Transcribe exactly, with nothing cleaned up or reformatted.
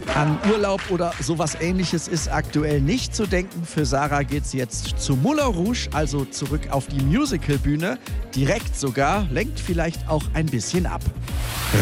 An Urlaub oder sowas Ähnliches ist aktuell nicht zu denken. Für Sarah geht's jetzt zu Moulin Rouge, also zurück auf die Musicalbühne. Direkt sogar, lenkt vielleicht auch ein bisschen ab.